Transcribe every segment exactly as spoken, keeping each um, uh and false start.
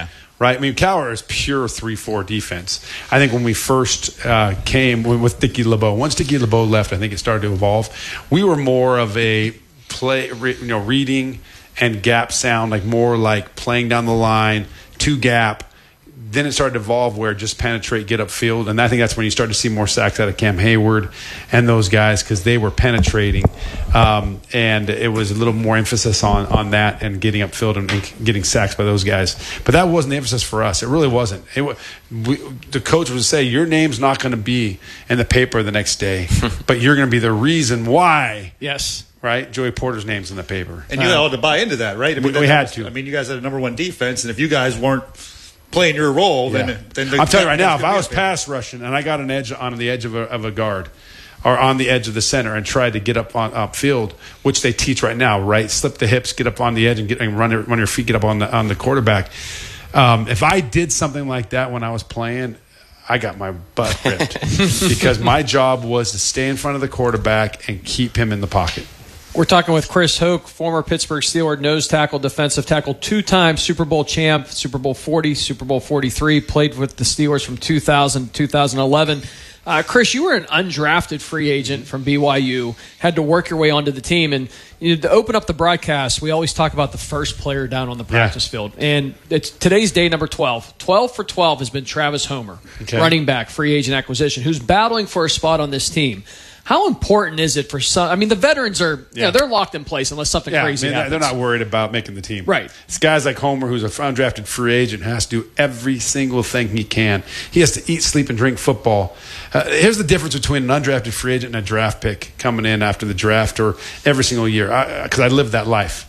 Yeah. Right? I mean, Cowher is pure three four defense. I think when we first uh, came with Dicky LeBeau, once Dicky LeBeau left, I think it started to evolve. We were more of a play, re, you know, reading and gap sound, like more like playing down the line, two gap. Then it started to evolve where just penetrate, get upfield. And I think that's when you start to see more sacks out of Cam Hayward and those guys because they were penetrating. Um, and it was a little more emphasis on on that and getting upfield and, and getting sacks by those guys. But that wasn't the emphasis for us. It really wasn't. It, we, the coach would say, your name's not going to be in the paper the next day, but you're going to be the reason why. Yes. Right? Joey Porter's name's in the paper. And you uh, had to buy into that, right? I mean, we, we had to. I mean, you guys had a number one defense, and if you guys weren't playing your role, yeah. then, then the, I'm telling you right now, if I was fair. pass rushing and I got an edge on the edge of a, of a guard or on the edge of the center and tried to get up on upfield, which they teach right now, right? Slip the hips, get up on the edge, and get and run your, run your feet, get up on the on the quarterback. Um, if I did something like that when I was playing, I got my butt ripped because my job was to stay in front of the quarterback and keep him in the pocket. We're talking with Chris Hoke, former Pittsburgh Steelers nose tackle, defensive tackle, two-time Super Bowl champ, Super Bowl forty, Super Bowl forty-three, played with the Steelers from two thousand to two thousand eleven. Uh, Chris, you were an undrafted free agent from B Y U, had to work your way onto the team. And you know, to open up the broadcast, we always talk about the first player down on the practice yeah. field. And it's today's day number twelve. twelve for twelve has been Travis Homer, okay. running back, free agent acquisition, who's battling for a spot on this team. How important is it for some? I mean, the veterans are, yeah. you know, they're locked in place unless something yeah, crazy I mean, happens. They're not worried about making the team. Right. It's guys like Homer, who's an undrafted free agent, has to do every single thing he can. He has to eat, sleep, and drink football. Uh, here's the difference between an undrafted free agent and a draft pick coming in after the draft or every single year, because I, I lived that life.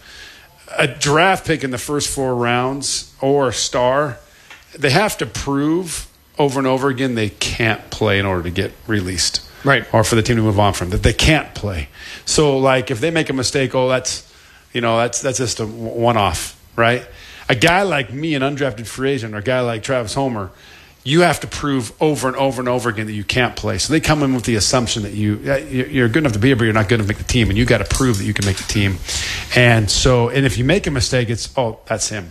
A draft pick in the first four rounds or a star, they have to prove over and over again they can't play in order to get released. Right. Or for the team to move on from, that they can't play. So, like, if they make a mistake, oh, that's, you know, that's that's just a one-off, right? A guy like me, an undrafted free agent, or a guy like Travis Homer, you have to prove over and over and over again that you can't play. So they come in with the assumption that you, you're good enough to be here, but you're not good enough to make the team, and you got to prove that you can make the team. And so, and if you make a mistake, it's, oh, that's him.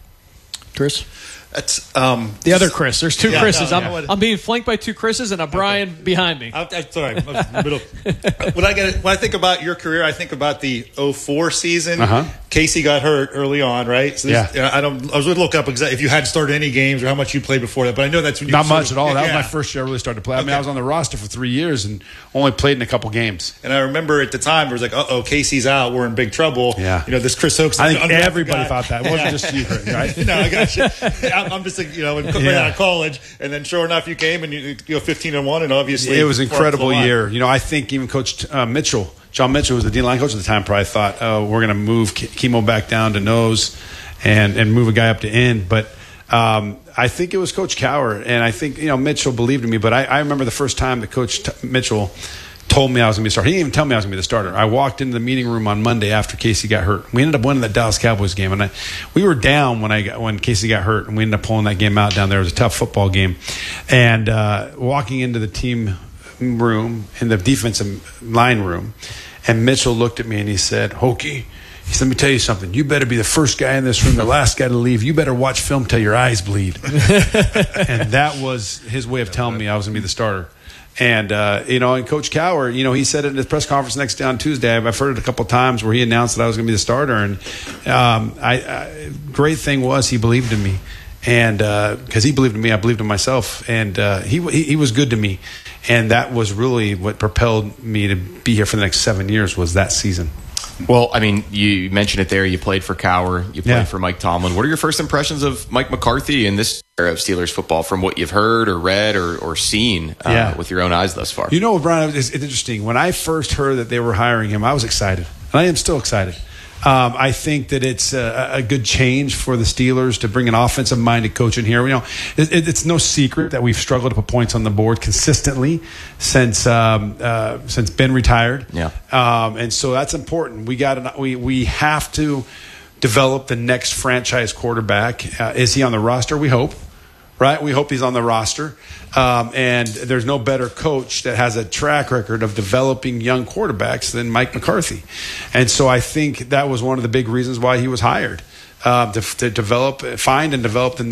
Chris? That's um, the other Chris. There's two yeah, Chris's. No, I'm, yeah. I'm being flanked by two Chris's and a Brian okay. behind me. I'm, I'm sorry. Middle. when I get when I think about your career, I think about the oh four season. Uh-huh. Casey got hurt early on, right? So this, yeah. I don't. I was going to look up exactly if you hadn't started any games or how much you played before that. But I know that's when you not much of, at all. Yeah, that was yeah. my first year I really started to play. I okay. mean, I was on the roster for three years and only played in a couple games. And I remember at the time it was like, uh oh, Casey's out. We're in big trouble. Yeah. You know, this Chris Hoke. I think everybody guy. thought that. It wasn't just you, right? No, I got you. I'm, I'm just like, you know, right yeah. out of college, and then sure enough, you came and you, you know, fifteen and one, and obviously it was an incredible year. You know, I think even Coach uh, Mitchell. John Mitchell was the D-line coach at the time. Probably thought, oh, we're going to move Chemo back down to nose and, and move a guy up to end. But um, I think it was Coach Cowher. And I think, you know, Mitchell believed in me. But I, I remember the first time that Coach T- Mitchell told me I was going to be the starter. He didn't even tell me I was going to be the starter. I walked into the meeting room on Monday after Casey got hurt. We ended up winning that Dallas Cowboys game. And I, we were down when I got, when Casey got hurt. And we ended up pulling that game out down there. It was a tough football game. And uh, walking into the team room, in the defensive line room, and Mitchell looked at me and he said, Hokie, he said, let me tell you something. You better be the first guy in this room, the last guy to leave. You better watch film till your eyes bleed. And that was his way of telling me I was going to be the starter. And, uh, you know, and Coach Cowher, you know, he said it in his press conference next day on Tuesday. I've heard it a couple of times where he announced that I was going to be the starter. And um, I, I great thing was he believed in me. And because uh, he believed in me, I believed in myself. And uh, he, he he was good to me. And that was really what propelled me to be here for the next seven years was that season. Well, I mean, you mentioned it there. You played for Cowher. You played yeah. for Mike Tomlin. What are your first impressions of Mike McCarthy in this era of Steelers football from what you've heard or read or, or seen uh, yeah. with your own eyes thus far? You know, Brian, it's, it's interesting. When I first heard that they were hiring him, I was excited. And I am still excited. Um, I think that it's a, a good change for the Steelers to bring an offensive-minded coach in here. You know, it, it, it's no secret that we've struggled to put points on the board consistently since um, uh, since Ben retired. Yeah, um, and so that's important. We got we we have to develop the next franchise quarterback. Uh, is he on the roster? We hope. Right? We hope he's on the roster. Um, and there's no better coach that has a track record of developing young quarterbacks than Mike McCarthy. And so I think that was one of the big reasons why he was hired, uh, to, to develop, find and develop the